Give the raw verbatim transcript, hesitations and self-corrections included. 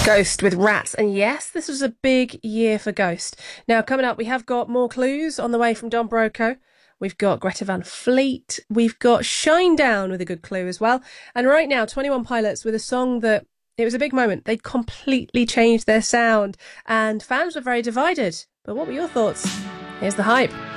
Ghost with Rats. And yes, this was a big year for Ghost. Now, coming up, we have got more clues on the way from Don Broco. We've got Greta Van Fleet. We've got Shinedown with a good clue as well. And right now, twenty one Pilots with a song that, it was a big moment. They completely changed their sound and fans were very divided. But what were your thoughts? Here's The Hype.